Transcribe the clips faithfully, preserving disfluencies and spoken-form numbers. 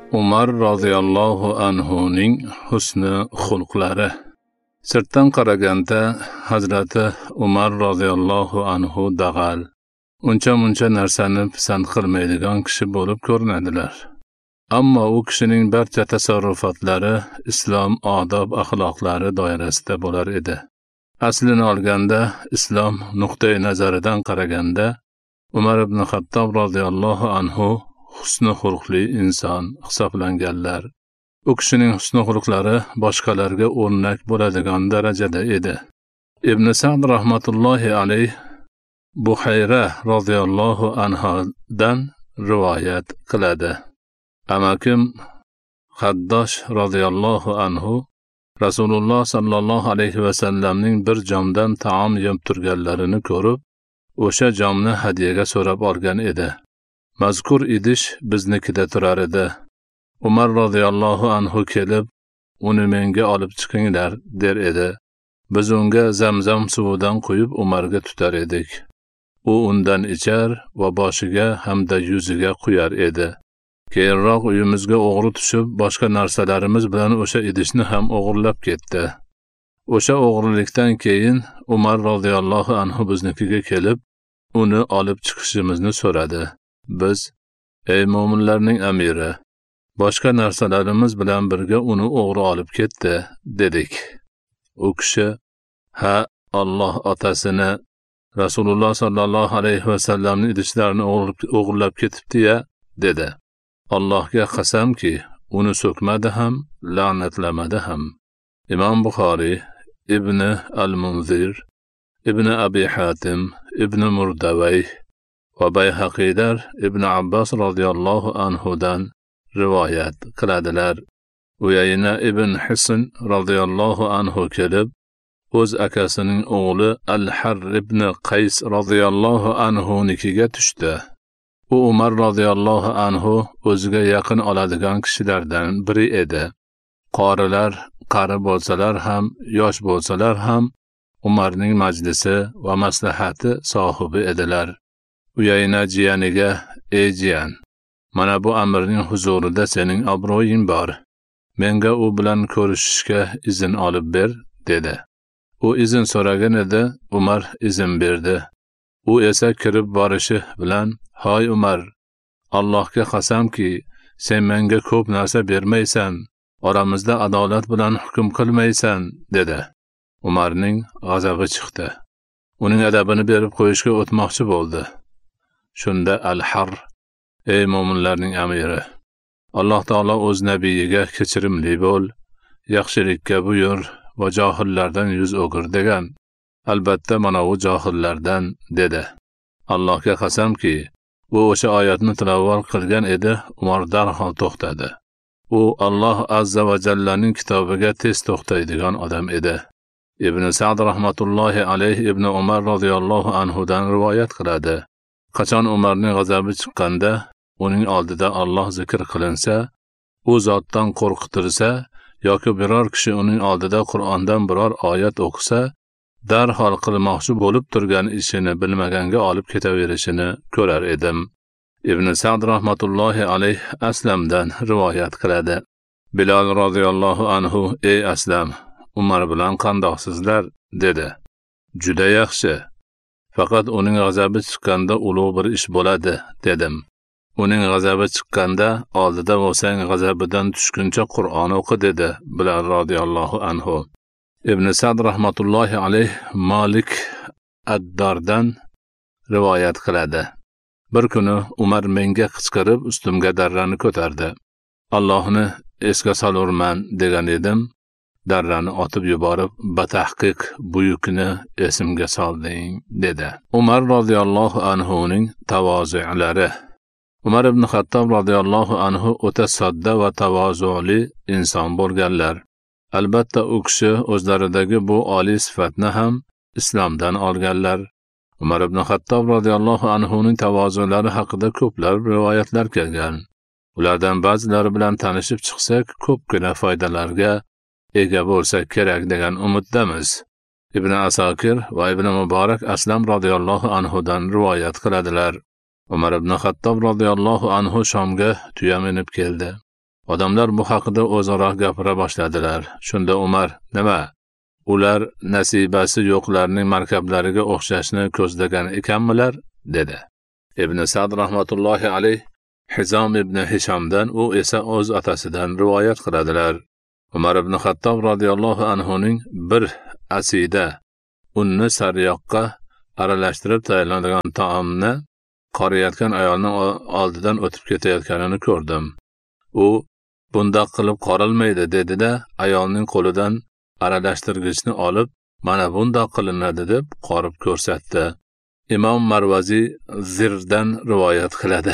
Umar roziyallohu anhuning husni xulqlari. Sirtdan qaraganda Hazrati Umar roziyallohu anhu dag'al, uncha-muncha narsani pisand qilmaydigan kishi bo'lib ko'rinadilar. Ammo u kishining barcha tasarrufatlari islom odob axloqlari doirasida bo'lar edi. Aslini olganda, islom nuqtai nazaridan qaraganda, Umar ibn Xattob roziyallohu anhu husni xulqli inson hisoblanganlar. U kishining husni xulqlari boshqalarga o'rnak bo'ladigan darajada edi. Ibn Sa'd rahmatullohi alayh Buhayra roziyallohu anhudan rivoyat qiladi. Amakim Xaddosh roziyallohu anhu Rasululloh sallallohu alayhi va sallamning bir jomdan taom yeb turganlarini ko'rib, o'sha jomni hadiyaga so'rab olgan edi. Mazkur idish biznikida turar edi. Umar roziyallohu anhu kelib, uni menga olib chiqinglar der edi. Biz unga Zamzam suvidan quyib Umarga tutar edik. U undan ichar va boshiga hamda yuziga quyar edi. Keyinroq uyimizga o'g'ri tushib, boshqa narsalarimiz bilan o'sha idishni ham o'g'irlab ketdi. O'sha o'g'rilikdan keyin Umar roziyallohu anhu biznikiga kelib, uni olib chiqishimizni so'radi. Biz, ey mo'minlarning amiri, boshqa narsalarimiz bilan birga uni o'g'ri olib ketdi, dedik. U kishi, ha, Alloh otasini, Rasululloh sallallohu alayhi va sallamning idishlarini o'g'irlab ketibdi-ya, dedi. Allohga qasamki, uni so'kmadi ham, la'natlamadi ham. Imom Buxoriy, Ibn al-Munzir, Ibn Abi Hatim, Ibn Murdavay va Bayhaqiylar Ibn Abbos roziyallohu anhudan rivoyat qiladilar. Uyayna ibn Hisn roziyallohu anhu kelib, o'z akasining o'g'li Al-Harr ibn Qays roziyallohu anhu nikiga tushdi. U Umar roziyallohu anhu o'ziga yaqin oladigan kishilardan biri edi. Qorilar, qari bo'lsalar ham, yosh bo'lsalar ham Umarning majlisi va maslahati sohibi edilar. Uyayna jiyaniga, ey jiyan, mana bu amirning huzurida sening obro'ying bor. Menga u bilan ko'rishishga izn olib ber, dedi. U izn so'ragan edi, Umar izn berdi. U esa kirib borishi bilan, "Hoy Umar, Allohga qasamki, sen menga ko'p narsa bermaysan, oramizda adolat bilan hukm qilmaysan", dedi. Umarning g'azabi chiqdi. Uning adabini berib qo'yishga o'tmoqchi bo'ldi. Shunda Al-Harr, ey mo'minlarning amiri, Alloh taolo o'z nabiyiga kechirimli bo'l, yaxshilikka buyur va johillardan yuz o'gir degan. Albatta mana u johillardan, dedi. Allohga qasamki, u o'sha oyatni tilovat qilgan edi, Umar darhol to'xtadi. U Alloh azza va jallaning kitobiga tez to'xtaydigan odam edi. Ibn Sa'd rahmatullohi alayh Ibn Umar roziyallohu anhudan rivoyat qiladi. Qachon Umarning g'azabi chiqqanda, uning oldida Alloh zikr qilinsa, u zotdan qo'rqitilsa yoki biror kishi uning oldida Qur'ondan biror oyat o'qisa, darhol qilmoqchi bo'lib turgan ishini bilmaganga olib ketaverishini ko'rar edim. Ibn Sa'd rahmatullohi alayh Aslamdan rivoyat qiladi. Bilal roziyallohu anhu, ey Aslam, Umar bilan qandoqsizlar, dedi. Juda yaxshi. Faqat uning g'azabi chiqqanda ulug' bir ish bo'ladi, dedim. Uning g'azabi chiqqanda oldida bo'lsang g'azabidan tushguncha Qur'on o'qi, dedi Bilal roziyallohu anhu. Ibn Sa'd rahmatullohi alayh Malik ad-Dardan rivoyat qiladi. Bir kuni Umar menga qichqirib ustimga darrani ko'tardi. Allohni esga solurman degan edim. Darrani otib yuborib, batahqiq buyukni esimga solding, dedi. Umar roziyallohu anhuning tavozu'lari. Umar ibn Xattob roziyallohu anhu o'ta sodda va tavozuli inson bo'lganlar. Albatta u kishi o'zlaridagi bu oliy sifatni ham islomdan olganlar. Umar ibn Xattob roziyallohu anhuning tavozulari haqida ko'plab rivoyatlar kelgan. Ulardan ba'zilari bilan tanishib chiqsak, ko'pgina foydalarga ega bo'lsak kerak degan umiddamiz. Ibn Asakir va Ibn Muborak Aslam roziyallohu anhudan rivoyat qiladilar. Umar ibn Xattob roziyallohu anhu Shomga tuya minib keldi. Odamlar bu haqida o'zaro gapira boshladilar. Shunda Umar: "Nima? Ular nasibasi yo'qlarning markablariga o'xshashni ko'zlagan ekanmilar?" dedi. Ibn Sa'd rahmatullohi alayh Hizom ibn Hishamdan, u esa o'z otasidan rivoyat qiladilar. Umar ibn Xattob radhiyallohu anhuning bir asida unni sariyog'ga aralashtirib tayyorlangan taomni qorayotgan ayolning oldidan o'tib ketayotganini ko'rdim. U bundoq qilib qorilmaydi dedi-da, ayolning qo'lidan aralashtirgichni olib, "Mana bundoq qilinadi" deb qorib ko'rsatdi. Imom Marvazi Zirdan rivoyat qiladi.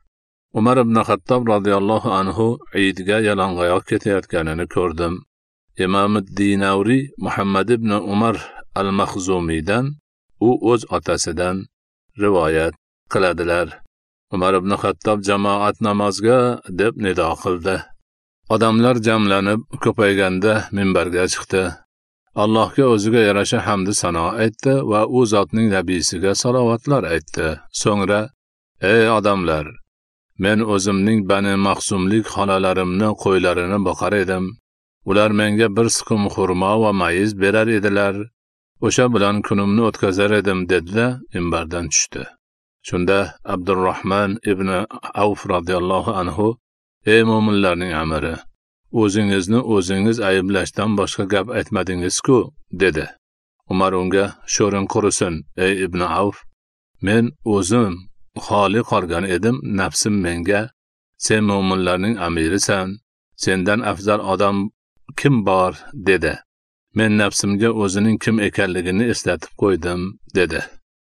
Umar ibn Xattob radhiyallohu anhu Eidga yalang'oyoq ketayotganini ko'rdim. Imom Dinavri Muhammad ibn Umar al-Maxzumiydan, u o'z otasidan rivoyat qiladilar. Umar ibn Xattob jamoat namozga deb nido qildi. Odamlar jamlanib ko'payganda minbarga chiqdi. Allohga o'ziga yarasha hamd sano aytdi va u zotning nabiysiga salovatlar aytdi. So'ngra: "Ey odamlar, men o'zimning Bani Maxsumlik xonalarimni, qo'ylarini boqar edim. Ular menga bir siqim xurmo va mayiz berar edilar. O'sha bilan kunimni o'tkazar edim" dedi-da, minbardan tushdi. Shunda Abdurrahman ibn Avf radhiyallohu anhu: "Ey mo'minlarning amiri, o'zingizni o'zingiz ayblashdan boshqa gap aytmadingiz-ku" dedi. Umar unga: "Sho'ring qurisin, ey ibn Avf, men o'zim xoli qolgan edim, nafsim menga, sen mo'minlarning amirisan, sendan afzal odam kim bor?" dedi. "Men nafsimga o'zining kim ekanligini eslatib qo'ydim" dedi.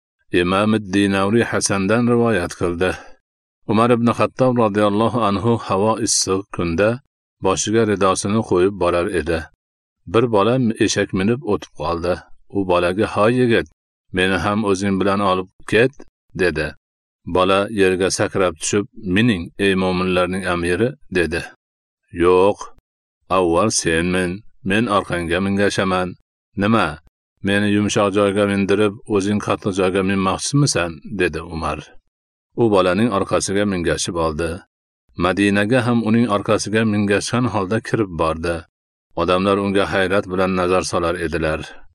Imom Dinavri Hasandan rivoyat qildi. Umar ibn Xattob radhiyallohu anhu havo issiq kunda boshiga ridosini qo'yib borar edi. Bir bola eshak minib o'tib qoldi. U bolaga: "Hoy yigit, meni ham o'zing bilan olib ket" dedi. Bola yerga sakrab tushib: "Mening, ey mo'minlarning amiri" dedi. "Yo'q, avval sen min, men orqangga mingashaman. Nima? Meni yumshoq joyga mindirib, o'zing qattiq joyga minmoqchimisan?" dedi Umar. U bolaning orqasiga mingashib oldi. Madinaga ham uning orqasiga mingashgan holda kirib bordi. Odamlar unga hayrat bilan nazar solar edilar.